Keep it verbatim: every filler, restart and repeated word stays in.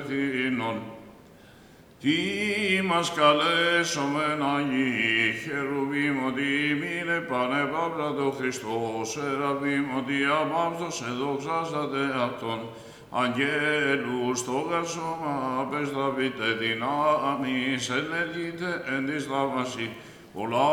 αληθινών. Τι μας καλέσομεν Αγίοι, χερουβίμ ότι μείνε πανεπαύλα το Χριστός, σεραβίμ ότι αμάψος εδοξάσατε αυτόν. Αγγέλους το γασόμα πεστραβείτε δυνάμεις, ενεργείτε εν της θαύμασι, πολλά